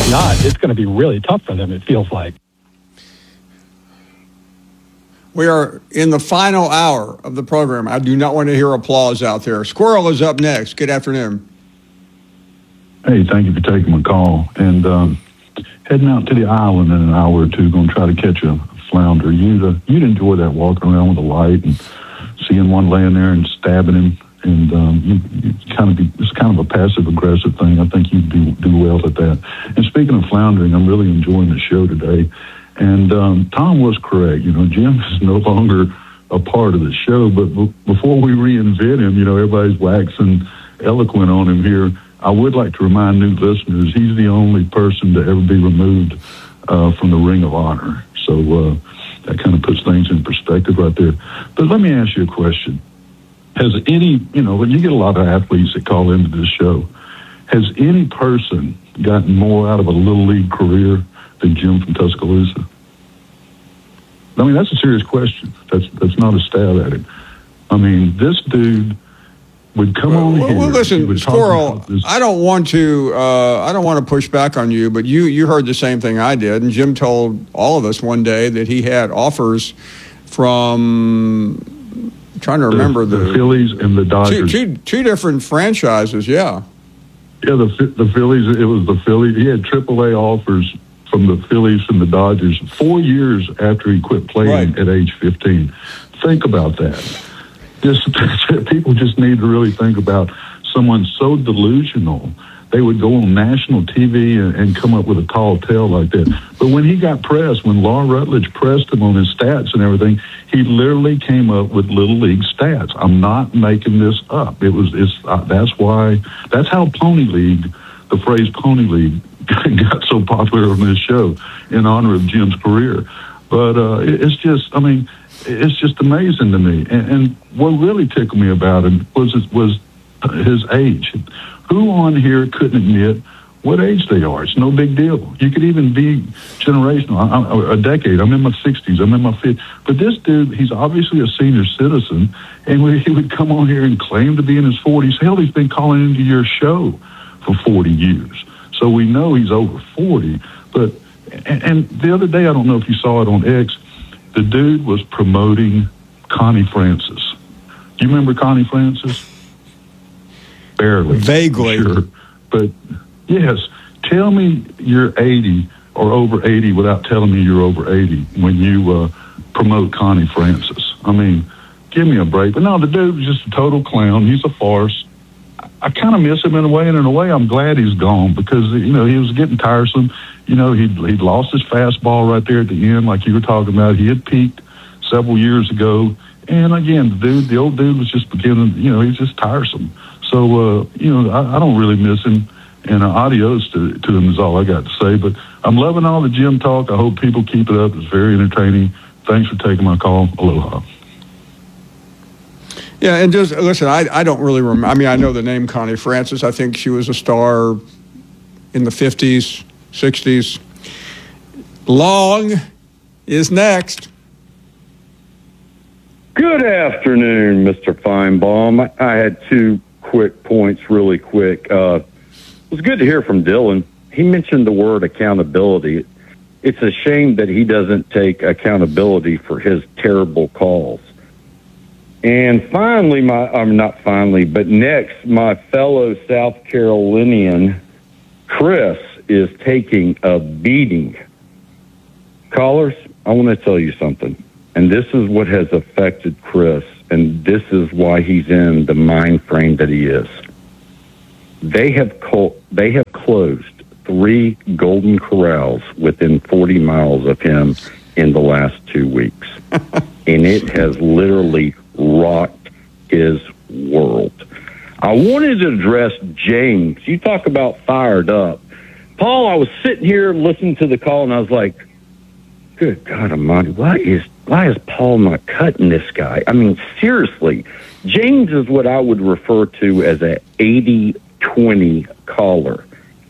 not, it's going to be really tough for them, it feels like. We are in the final hour of the program. I do not want to hear applause out there. Squirrel is up next. Good afternoon. Hey, thank you for taking my call. And heading out to the island in an hour or two, going to try to catch a flounder. You'd enjoy that, walking around with a light and seeing one laying there and stabbing him. And it's kind of a passive-aggressive thing. I think you'd do well at that. And speaking of floundering, I'm really enjoying the show today. And Tom was correct. Jim is no longer a part of the show. But before we reinvent him, everybody's waxing eloquent on him here. I would like to remind new listeners, he's the only person to ever be removed from the Ring of Honor. So that kind of puts things in perspective right there. But let me ask you a question. Has any, when you get a lot of athletes that call into this show, has any person gotten more out of a Little League career than Jim from Tuscaloosa? I mean, that's a serious question. That's not a stab at it. I mean, this dude would come on here. Well, listen, Squirrel, I don't want to push back on you, but you heard the same thing I did, and Jim told all of us one day that he had offers from, I'm trying to remember the Phillies and the Dodgers. Two different franchises, yeah. Yeah, the Phillies. It was the Phillies. He had AAA offers from the Phillies and the Dodgers 4 years after he quit playing at age 15. Think about that. People just need to really think about someone so delusional. They would go on national TV and come up with a tall tale like that. But when he got pressed, when Laura Rutledge pressed him on his stats and everything, he literally came up with Little League stats. I'm not making this up. That's how Pony League, the phrase Pony League, got so popular on this show in honor of Jim's career. But it's just amazing to me. And what really tickled me about him was his age. Who on here couldn't admit what age they are? It's no big deal. You could even be generational. A decade. I'm in my 60s. I'm in my 50s. But this dude, he's obviously a senior citizen, and he would come on here and claim to be in his 40s. Hell, he's been calling into your show for 40 years. So we know he's over 40. But and the other day, I don't know if you saw it on X, the dude was promoting Connie Francis. Do you remember Connie Francis? Barely. Vaguely. Sure. But, yes, tell me you're 80 or over 80 without telling me you're over 80 when you promote Connie Francis. I mean, give me a break. But, no, the dude was just a total clown. He's a farce. I kind of miss him in a way, and in a way I'm glad he's gone because, he was getting tiresome. He'd lost his fastball right there at the end like you were talking about. He had peaked several years ago. And, again, the old dude was just beginning, he's just tiresome. So, I don't really miss him, and adios to him is all I got to say. But I'm loving all the Jim talk. I hope people keep it up. It's very entertaining. Thanks for taking my call. Aloha. Yeah, and just listen, I don't really remember. I mean, I know the name Connie Francis. I think she was a star in the 50s, 60s. Long is next. Good afternoon, Mr. Feinbaum. I had two quick points really quick. It was good to hear from Dylan. He mentioned the word accountability. It's a shame that he doesn't take accountability for his terrible calls. And finally, next, my fellow South Carolinian, Chris, is taking a beating. Callers, I want to tell you something. And this is what has affected Chris, and this is why he's in the mind frame that he is. They have closed 3 Golden Corrals within 40 miles of him in the last 2 weeks. And it has literally rocked his world. I wanted to address James. You talk about fired up. Paul, I was sitting here listening to the call, and I was like, good God Almighty, why is Paul not cutting this guy? I mean, seriously, James is what I would refer to as a 80-20 caller.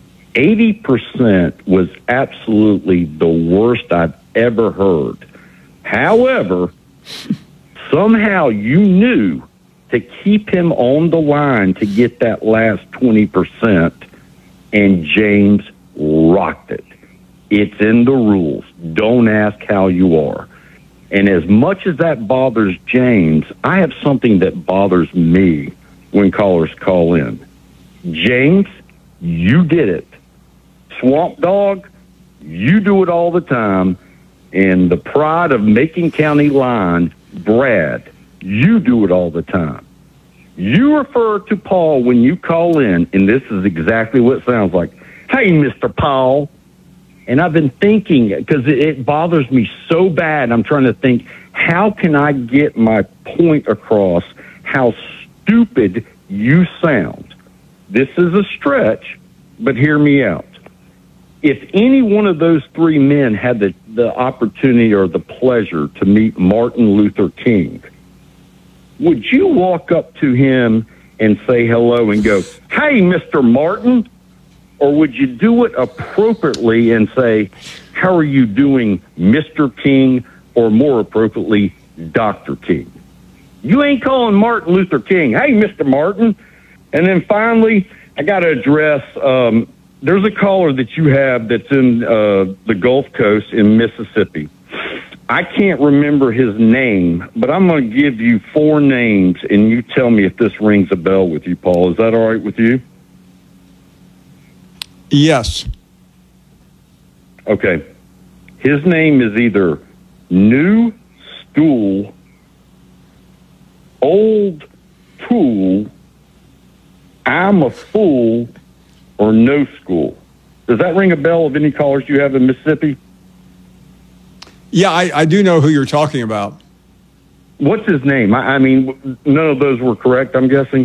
80% was absolutely the worst I've ever heard. However, somehow you knew to keep him on the line to get that last 20%, and James rocked it. It's in the rules. Don't ask how you are. And as much as that bothers James, I have something that bothers me when callers call in. James, you did it. Swamp Dog, you do it all the time. And the pride of Macon County line, Brad, you do it all the time. You refer to Paul when you call in, and this is exactly what it sounds like. Hey, Mr. Paul. And I've been thinking, because it bothers me so bad, I'm trying to think, how can I get my point across how stupid you sound? This is a stretch, but hear me out. If any one of those three men had the opportunity or the pleasure to meet Martin Luther King, would you walk up to him and say hello and go, hey, Mr. Martin? Or would you do it appropriately and say, how are you doing, Mr. King, or more appropriately, Dr. King? You ain't calling Martin Luther King, hey, Mr. Martin. And then finally, I got to address, there's a caller that you have that's in the Gulf Coast in Mississippi. I can't remember his name, but I'm going to give you 4 names, and you tell me if this rings a bell with you, Paul. Is that all right with you? Yes. Okay. His name is either New Stool, Old Tool, I'm a Fool, or No School. Does that ring a bell of any callers you have in Mississippi? Yeah, I do know who you're talking about. What's his name? I mean, none of those were correct, I'm guessing.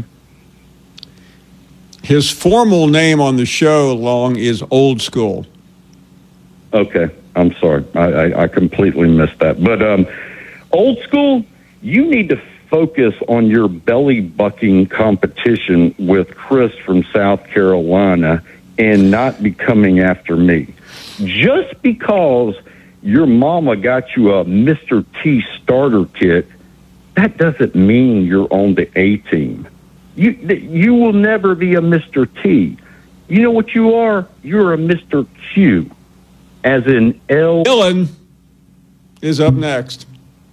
His formal name on the show, Long, is Old School. Okay, I'm sorry. I completely missed that. But Old School, you need to focus on your belly bucking competition with Chris from South Carolina and not be coming after me. Just because your mama got you a Mr. T starter kit, that doesn't mean you're on the A team. You will never be a Mr. T. You know what you are? You're a Mr. Q, as in L. Dylan is up next.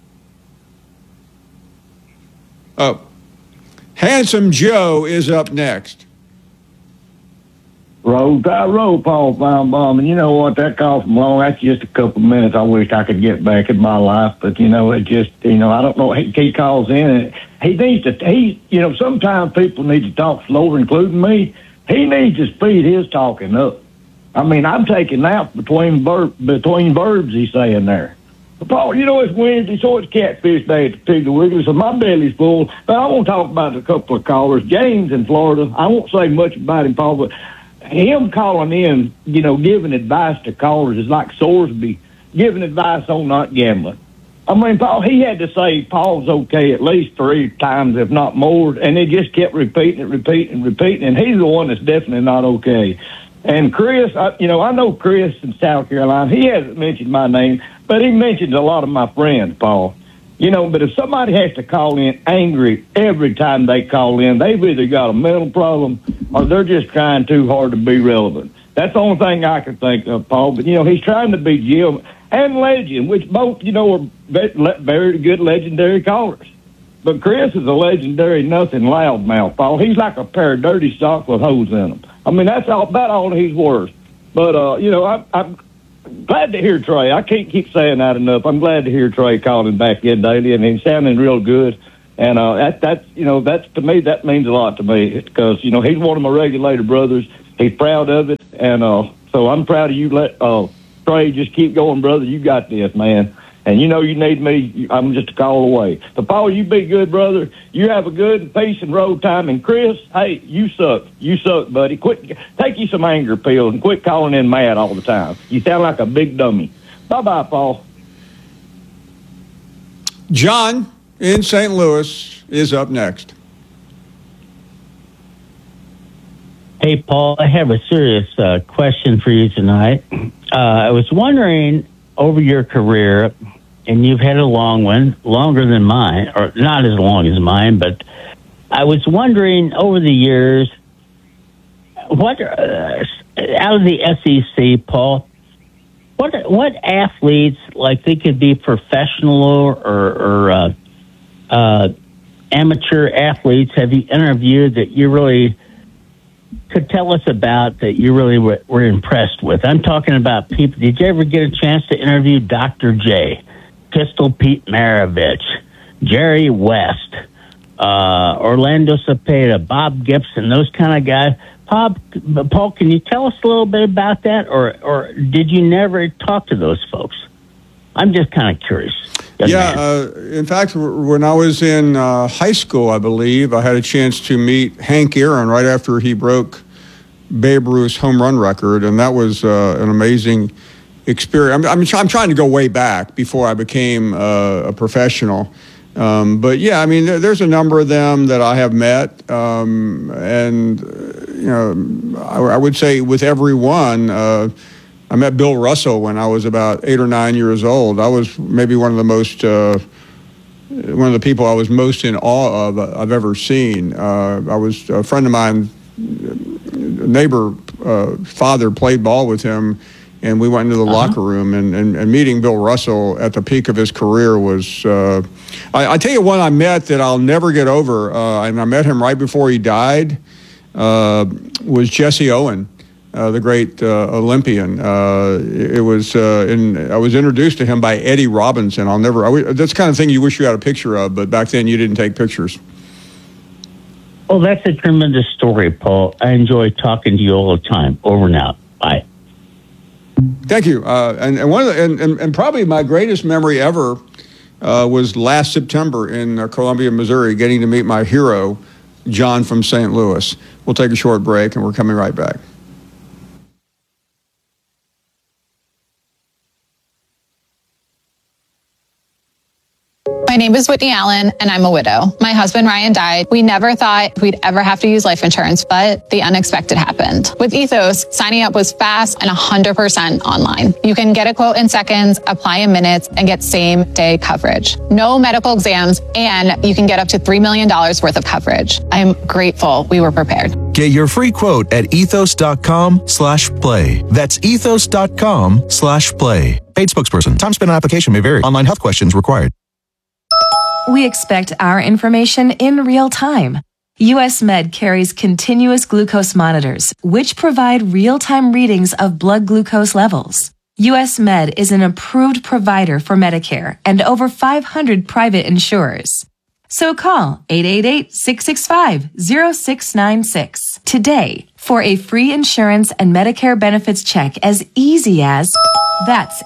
Oh, Handsome Joe is up next. Roll, Paul Feinbaum. And you know what? That call from Long, that's just a couple of minutes I wish I could get back in my life. But, it just, I don't know. He calls in and he needs to, sometimes people need to talk slower, including me. He needs to speed his talking up. I mean, I'm taking naps between verbs, he's saying there. But Paul, it's Wednesday, so it's catfish day at the Piggly Wiggly, so my belly's full. But I want to talk about a couple of callers. James in Florida, I won't say much about him, Paul, but him calling in, giving advice to callers is like Sorsby giving advice on not gambling. I mean, Paul, he had to say Paul's okay at least 3 times, if not more, and he just kept repeating, and he's the one that's definitely not okay. And Chris, I know Chris in South Carolina. He hasn't mentioned my name, but he mentions a lot of my friends, Paul. But if somebody has to call in angry every time they call in, they've either got a mental problem or they're just trying too hard to be relevant. That's the only thing I can think of, Paul. But, he's trying to be Jim and Legend, which both, are very good legendary callers. But Chris is a legendary nothing loudmouth, Paul. He's like a pair of dirty socks with holes in them. I mean, that's about all he's worth. But, I'm glad to hear Trey. I can't keep saying that enough. I'm glad to hear Trey calling back in daily, and he's sounding real good. And that's to me, that means a lot to me because, he's one of my regulator brothers. He's proud of it. And so I'm proud of you. Let Trey just keep going, brother. You got this, man. And you need me. I'm just a call away. So, Paul, you be good, brother. You have a good peace and road time. And Chris, hey, you suck. You suck, buddy. Quit. Take you some anger pills and quit calling in mad all the time. You sound like a big dummy. Bye-bye, Paul. John in St. Louis is up next. Hey, Paul, I have a serious question for you tonight. I was wondering, over your career, and you've had a long one, longer than mine, or not as long as mine, but I was wondering over the years, what out of the SEC, Paul, what athletes, like they could be professional or amateur athletes, have you interviewed that you really could tell us about that you really were impressed with? I'm talking about people. Did you ever get a chance to interview Dr. J, Pistol Pete Maravich, Jerry West, Orlando Cepeda, Bob Gibson, those kind of guys? Paul, can you tell us a little bit about that, or did you never talk to those folks? I'm just kind of curious. In fact, when I was in high school, I believe, I had a chance to meet Hank Aaron right after he broke Babe Ruth's home run record, and that was an amazing experience. I'm trying to go way back before I became a professional. But yeah, I mean, there's a number of them that I have met, and you know, I would say with everyone, I met Bill Russell when I was about 8 or 9 years old. I was maybe one of the people I was most in awe of I've ever seen. I was a friend of mine, neighbor, father played ball with him. And we went into the locker room, and meeting Bill Russell at the peak of his career was, I tell you one I met that I'll never get over, and I met him right before he died, was Jesse Owen, the great Olympian. I was introduced to him by Eddie Robinson. That's the kind of thing you wish you had a picture of, but back then you didn't take pictures. Well, that's a tremendous story, Paul. I enjoy talking to you all the time. Over and out. Bye. Thank you. And one of and probably my greatest memory ever was last September in Columbia, Missouri, getting to meet my hero, John from St. Louis. We'll take a short break, and we're coming right back. My name is Whitney Allen, and I'm a widow. My husband, Ryan, died. We never thought we'd ever have to use life insurance, but the unexpected happened. With Ethos, signing up was fast and 100% online. You can get a quote in seconds, apply in minutes, and get same-day coverage. No medical exams, and you can get up to $3 million worth of coverage. I'm grateful we were prepared. Get your free quote at ethos.com/play. That's ethos.com/play. Paid spokesperson. Time spent on application may vary. Online health questions required. We expect our information in real time. US Med carries continuous glucose monitors, which provide real-time readings of blood glucose levels. US Med is an approved provider for Medicare and over 500 private insurers. So call 888-665-0696 today for a free insurance and Medicare benefits check as easy as... That's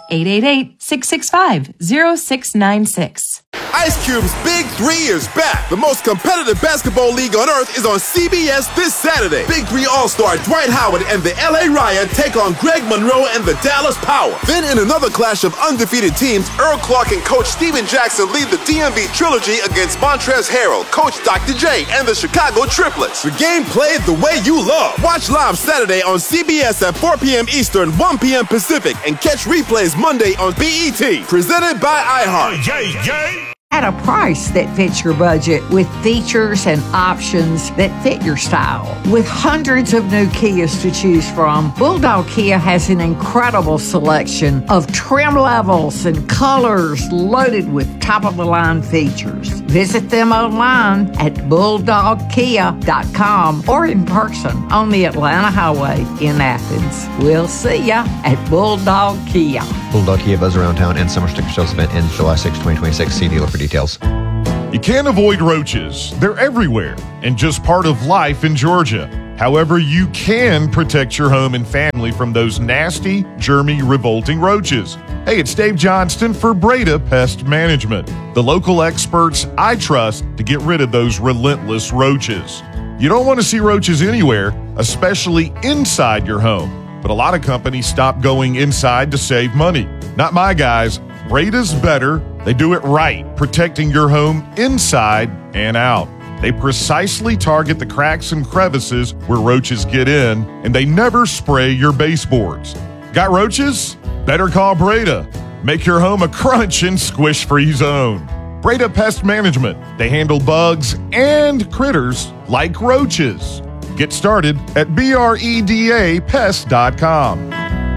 888-665-0696. Ice Cube's Big 3 is back. The most competitive basketball league on earth is on CBS this Saturday. Big 3 All-Star Dwight Howard and the LA Riot take on Greg Monroe and the Dallas Power. Then in another clash of undefeated teams, Earl Clark and Coach Steven Jackson lead the DMV Trilogy against Montrezl Harrell, Coach Dr. J, and the Chicago Triplets. The game played the way you love. Watch live Saturday on CBS at 4 p.m. Eastern, 1 p.m. Pacific, and catch replays Monday on BET. Presented by iHeart. At a price that fits your budget, with features and options that fit your style. With hundreds of new Kias to choose from, Bulldog Kia has an incredible selection of trim levels and colors loaded with top-of-the-line features. Visit them online at bulldogkia.com or in person on the Atlanta Highway in Athens. We'll see ya at Bulldog Kia. Bulldog Kia Buzz Around Town and Summer Sticker Sales event ends July 6, 2026. See dealer for details. You can't avoid roaches. They're everywhere and just part of life in Georgia. However, you can protect your home and family from those nasty, germy, revolting roaches. Hey, it's Dave Johnston for Breda Pest Management, the local experts I trust to get rid of those relentless roaches. You don't want to see roaches anywhere, especially inside your home. But a lot of companies stop going inside to save money. Not my guys. Breda's better. They do it right, protecting your home inside and out. They precisely target the cracks and crevices where roaches get in, and they never spray your baseboards. Got roaches? Better call Breda. Make your home a crunch and squish-free zone. Breda Pest Management. They handle bugs and critters like roaches. Get started at BREDAPest.com.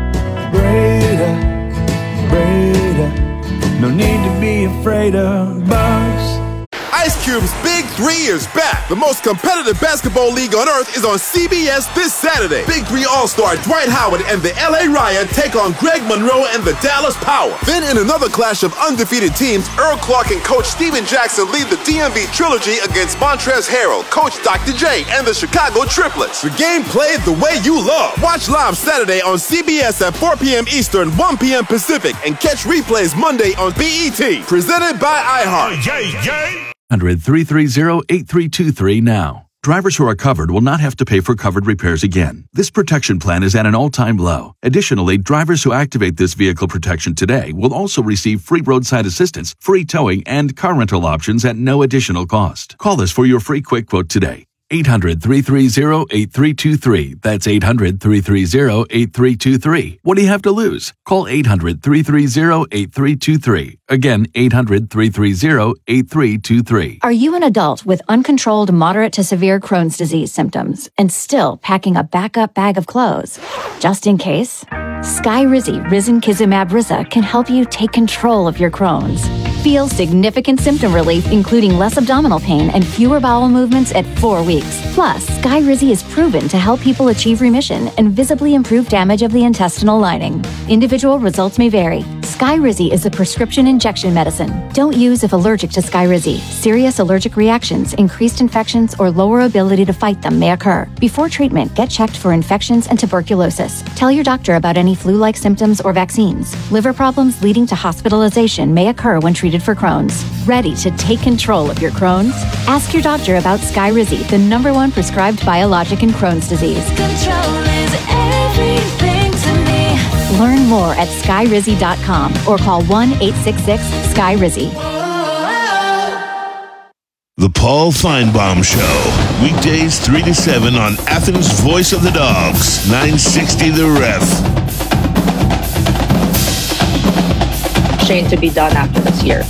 Breda, no need to be afraid of bugs. Ice Cube's Big 3 is back. The most competitive basketball league on earth is on CBS this Saturday. Big 3 All-Star Dwight Howard and the LA Riot take on Greg Monroe and the Dallas Power. Then in another clash of undefeated teams, Earl Clark and Coach Steven Jackson lead the DMV Trilogy against Montrezl Harrell, Coach Dr. J, and the Chicago Triplets. The game played the way you love. Watch live Saturday on CBS at 4 p.m. Eastern, 1 p.m. Pacific, and catch replays Monday on BET. Presented by iHeart. 800-330-8323 now. Drivers who are covered will not have to pay for covered repairs again. This protection plan is at an all-time low. Additionally, drivers who activate this vehicle protection today will also receive free roadside assistance, free towing, and car rental options at no additional cost. Call us for your free quick quote today. 800-330-8323. That's 800-330-8323. What do you have to lose? Call 800-330-8323. Again, 800-330-8323. Are you an adult with uncontrolled moderate to severe Crohn's disease symptoms and still packing a backup bag of clothes? Just in case? Skyrizi Risankizumab Riza can help you take control of your Crohn's. Feel significant symptom relief, including less abdominal pain and fewer bowel movements at 4 weeks. Plus, Skyrizi is proven to help people achieve remission and visibly improve damage of the intestinal lining. Individual results may vary. Skyrizi is a prescription injection medicine. Don't use if allergic to Skyrizi. Serious allergic reactions, increased infections, or lower ability to fight them may occur. Before treatment, get checked for infections and tuberculosis. Tell your doctor about any flu-like symptoms or vaccines. Liver problems leading to hospitalization may occur when treated for Crohn's. Ready to take control of your Crohn's? Ask your doctor about Skyrizi, the #1 prescribed biologic in Crohn's disease. Control is everything to me. Learn more at skyrizi.com or call 1-866-SKYRIZI. The Paul Feinbaum Show. Weekdays 3 to 7 on Athens' Voice of the Dogs, 960 The Ref. To be done after this year.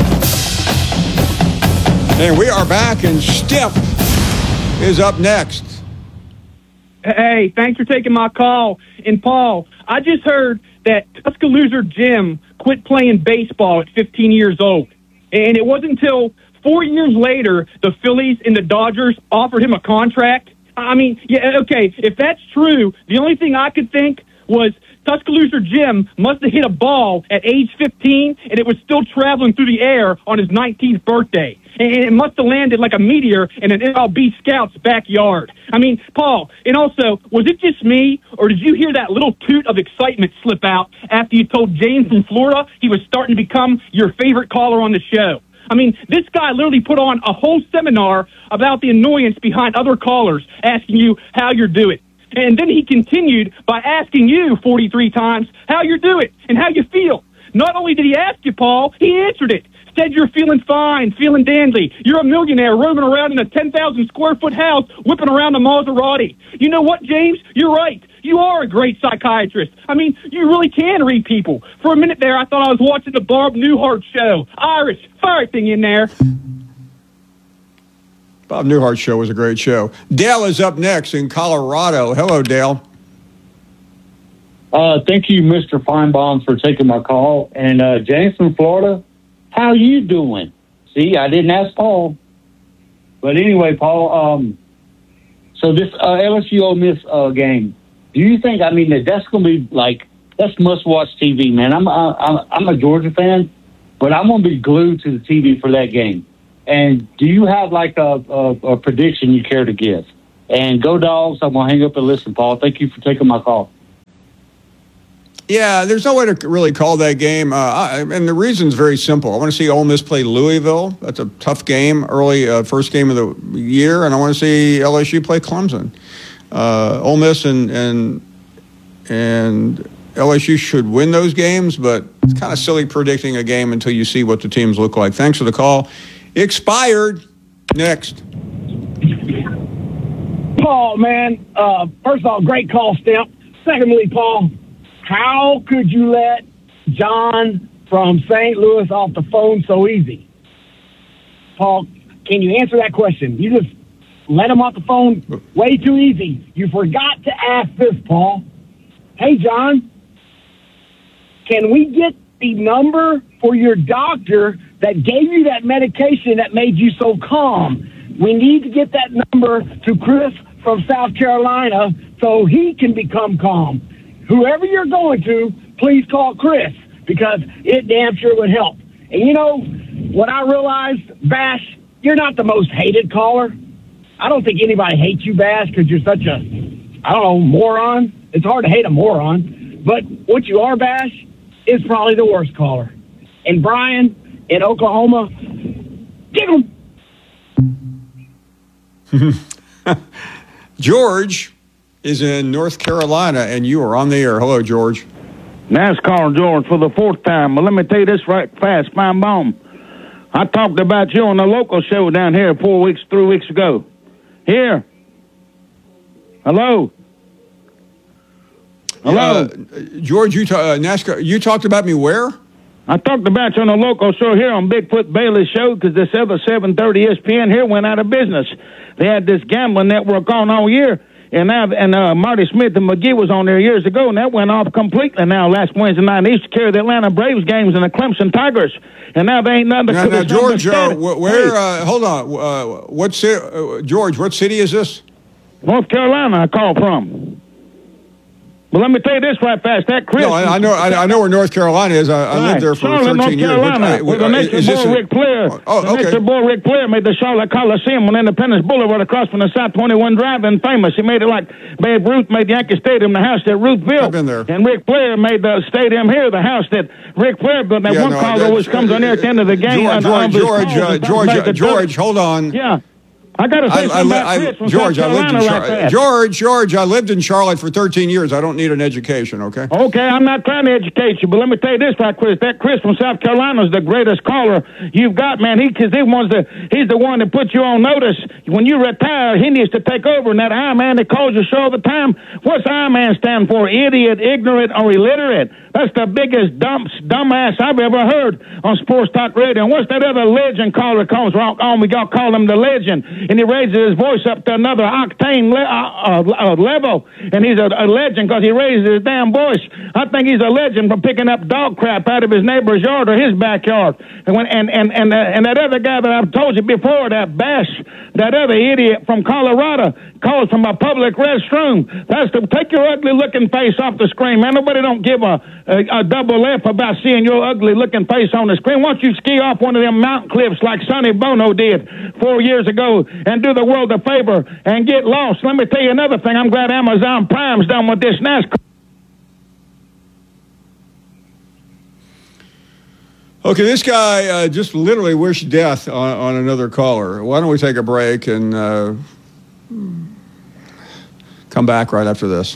And we are back, and Step is up next. Hey, thanks for taking my call. And Paul, I just heard that Tuscaloosa Jim quit playing baseball at 15 years old. And it wasn't until 4 years later the Phillies and the Dodgers offered him a contract. I mean, yeah, okay, if that's true, the only thing I could think was Tuscaloosa Jim must have hit a ball at age 15, and it was still traveling through the air on his 19th birthday. And it must have landed like a meteor in an MLB scout's backyard. I mean, Paul, and also, was it just me, or did you hear that little toot of excitement slip out after you told James from Florida he was starting to become your favorite caller on the show? I mean, this guy literally put on a whole seminar about the annoyance behind other callers asking you how you're doing. And then he continued by asking you 43 times how you're doing and how you feel. Not only did he ask you, Paul, he answered it. Said you're feeling fine, feeling dandy. You're a millionaire roaming around in a 10,000 square foot house, whipping around a Maserati. You know what, James? You're right. You are a great psychiatrist. I mean, you really can read people. For a minute there, I thought I was watching the Barb Newhart show. Irish, fire thing in there. Bob Newhart's show was a great show. Dale is up next in Colorado. Hello, Dale. Thank you, Mr. Feinbaum, for taking my call. And James from Florida, how you doing? See, I didn't ask Paul. But anyway, Paul, so this LSU Ole Miss game, do you think, I mean, that's going to be like, that's must-watch TV, man. I'm a Georgia fan, but I'm going to be glued to the TV for that game. And do you have like a prediction you care to give? And go Dogs. I'm going to hang up and listen, Paul. Thank you for taking my call. Yeah, there's no way to really call that game. And the reason's very simple. I want to see Ole Miss play Louisville. That's a tough game, early first game of the year. And I want to see LSU play Clemson. Ole Miss and LSU should win those games, but it's kind of silly predicting a game until you see what the teams look like. Thanks for the call. Expired. Next. Paul, man, first of all, great call, Step. Secondly, Paul, how could you let John from St. Louis off the phone so easy? Paul, can you answer that question? You just let him off the phone way too easy. You forgot to ask this, Paul. Hey, John, can we get the number for your doctor that gave you that medication that made you so calm? We need to get that number to Chris from South Carolina so he can become calm. Whoever you're going to, please call Chris because it damn sure would help. And you know what I realized, Bash? You're not the most hated caller. I don't think anybody hates you, Bash, because you're such a, moron. It's hard to hate a moron. But what you are, Bash, is probably the worst caller. And Brian in Oklahoma, give him. George is in North Carolina, and you are on the air. Hello, George. NASCAR George for the fourth time. Well, let me tell you this right fast, Feinbaum. I talked about you on the local show down here 3 weeks ago. Here. Hello. Hello. George, NASCAR, you talked about me where? I talked about you on the local show here on Bigfoot Bailey's show because this other 730 ESPN here went out of business. They had this gambling network on all year. And Marty Smith and McGee was on there years ago, and that went off completely now last Wednesday night. They used to carry the Atlanta Braves games and the Clemson Tigers, and now they ain't nothing. Now George, hold on. George, what city is this? North Carolina, I call from. But let me tell you this right fast. That Chris. No, I know where North Carolina is. I lived there for Charlotte, 13 years. North Carolina. The next boy, Rick Flair. Next boy, Rick Flair made the Charlotte Coliseum on Independence Boulevard across from the South 21 Drive-In famous. He made it like Babe Ruth made Yankee Stadium, the house that Ruth built. I've been there. And Rick Flair made the stadium here, the house that Rick Flair built. That caller always comes on there at the end of the game. George, hold on. Yeah. I got to say something about Chris from South Carolina right fast. George, I lived in Charlotte for 13 years. I don't need an education, okay? Okay, I'm not trying to educate you, but let me tell you this right, Chris. That Chris from South Carolina is the greatest caller you've got, man. He's the one that put you on notice. When you retire, he needs to take over. And that I-man that calls your show all the time, what's I-man stand for? Idiot, ignorant, or illiterate? That's the biggest dumbass I've ever heard on Sports Talk Radio. And what's that other legend caller comes on? We got to call him the legend. And he raises his voice up to another octane level. And he's a legend because he raises his damn voice. I think he's a legend for picking up dog crap out of his neighbor's yard or his backyard. And that other guy that I've told you before, that Bash, that other idiot from Colorado, calls from a public restroom. That's to take your ugly looking face off the screen, man. Nobody don't give a double F about seeing your ugly looking face on the screen. Why don't you ski off one of them mountain cliffs like Sonny Bono did 4 years ago and do the world a favor and get lost? Let me tell you another thing. I'm glad Amazon Prime's done with this NASCAR. Okay, this guy just literally wished death on another caller. Why don't we take a break and come back right after this?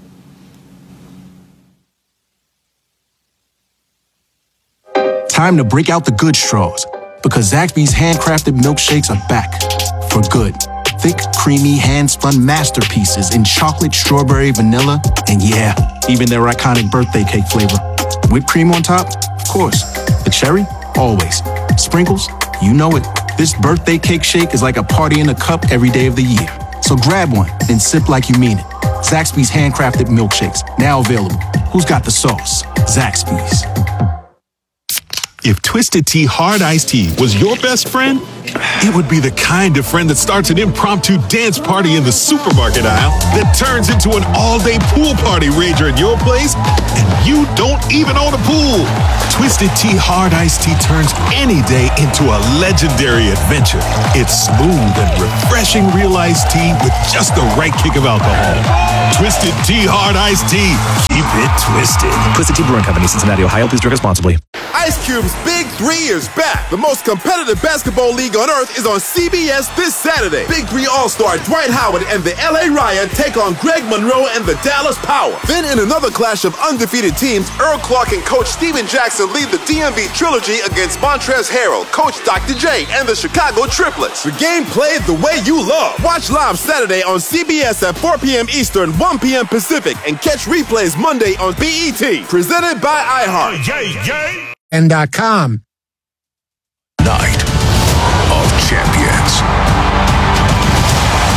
Time to break out the good straws, because Zaxby's handcrafted milkshakes are back for good. Thick, creamy, hand-spun masterpieces in chocolate, strawberry, vanilla, and yeah, even their iconic birthday cake flavor. Whipped cream on top? Of course. The cherry? Always. Sprinkles? You know it. This birthday cake shake is like a party in a cup every day of the year. So grab one and sip like you mean it. Zaxby's handcrafted milkshakes, now available. Who's got the sauce? Zaxby's. If Twisted Tea Hard Iced Tea was your best friend, it would be the kind of friend that starts an impromptu dance party in the supermarket aisle that turns into an all-day pool party rager at your place, and you don't even own a pool. Twisted Tea Hard Iced Tea turns any day into a legendary adventure. It's smooth and refreshing real iced tea with just the right kick of alcohol. Twisted Tea Hard Iced Tea. Keep it twisted. Twisted Tea Brewing Company, Cincinnati, Ohio. Please drink responsibly. Ice Cube's Big 3 is back. The most competitive basketball league on earth is on CBS this Saturday. Big 3 All-Star Dwight Howard and the LA Riot take on Greg Monroe and the Dallas Power. Then in another clash of undefeated teams, Earl Clark and Coach Steven Jackson lead the DMV Trilogy against Montrezl Harrell, Coach Dr. J, and the Chicago Triplets. The game played the way you love. Watch live Saturday on CBS at 4 p.m. Eastern, 1 p.m. Pacific, and catch replays Monday on BET. Presented by iHeart. And.com. Night of Champions.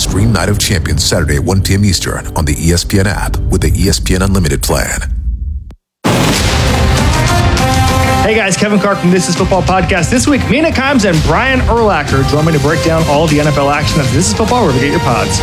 Stream Night of Champions Saturday at 1 p.m. Eastern on the ESPN app with the ESPN Unlimited plan. Hey guys, Kevin Clark from This Is Football Podcast. This week, Mina Kimes and Brian Urlacher join me to break down all the NFL action. That's This Is Football, where to get your pods.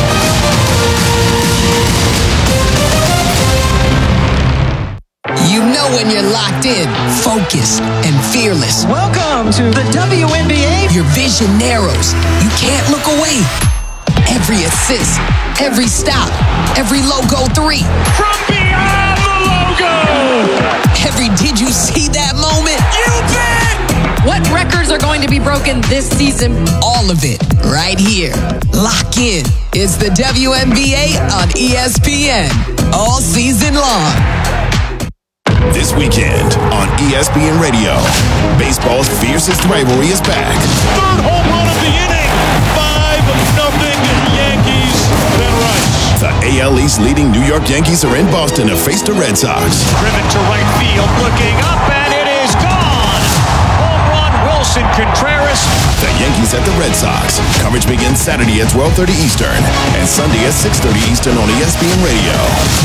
You know when you're locked in, focused, and fearless. Welcome to the WNBA. Your vision narrows. You can't look away. Every assist, every stop, every logo 3. From beyond the logo. Every did you see that moment? You bet. What records are going to be broken this season? All of it right here. Lock in. It's the WNBA on ESPN. All season long. This weekend on ESPN Radio, baseball's fiercest rivalry is back. Third home run of the inning. 5-0 Yankees. Ben Rice. The AL East leading New York Yankees are in Boston to face the Red Sox. Driven to right field, looking up, and it is gone. Home run, Wilson Contreras. The Yankees at the Red Sox. Coverage begins Saturday at 12:30 Eastern and Sunday at 6:30 Eastern on ESPN Radio.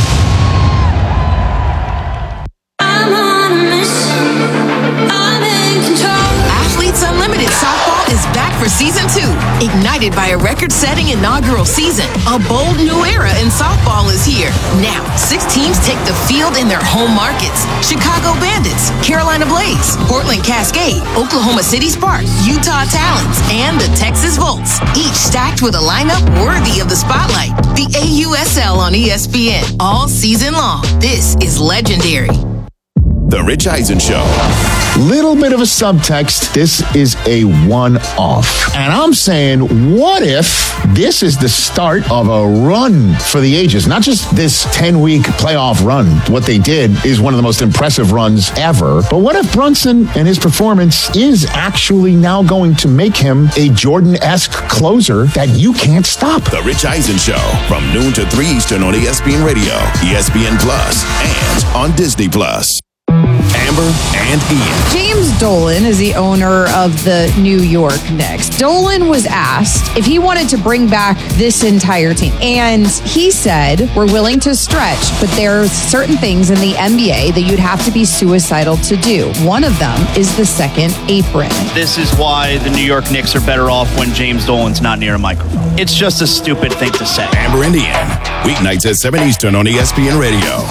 Athletes Unlimited Softball is back for Season 2. Ignited by a record-setting inaugural season, a bold new era in softball is here. Now, 6 teams take the field in their home markets. Chicago Bandits, Carolina Blaze, Portland Cascade, Oklahoma City Sparks, Utah Talons, and the Texas Volts. Each stacked with a lineup worthy of the spotlight. The AUSL on ESPN all season long. This is legendary. The Rich Eisen Show. Little bit of a subtext. This is a one-off. And I'm saying, what if this is the start of a run for the ages? Not just this 10-week playoff run. What they did is one of the most impressive runs ever. But what if Brunson and his performance is actually now going to make him a Jordan-esque closer that you can't stop? The Rich Eisen Show from noon to 3 Eastern on ESPN Radio, ESPN Plus, and on Disney Plus. Amber and Ian. James Dolan is the owner of the New York Knicks. Dolan was asked if he wanted to bring back this entire team. And he said, we're willing to stretch, but there are certain things in the NBA that you'd have to be suicidal to do. One of them is the second apron. This is why the New York Knicks are better off when James Dolan's not near a microphone. It's just a stupid thing to say. Amber and Ian. Weeknights at 7 Eastern on ESPN Radio.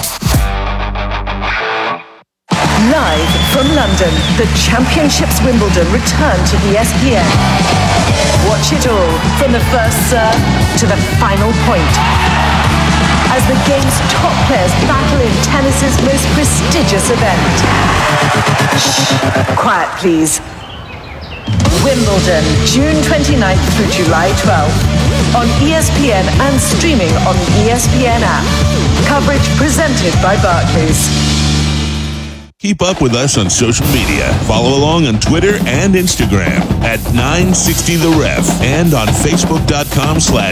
Live from London, the Championships Wimbledon return to ESPN. Watch it all from the first serve to the final point. As the game's top players battle in tennis's most prestigious event. Shh, quiet please. Wimbledon, June 29th through July 12th. On ESPN and streaming on the ESPN app. Coverage presented by Barclays. Keep up with us on social media. Follow along on Twitter and Instagram at 960 The Ref and on Facebook.com/960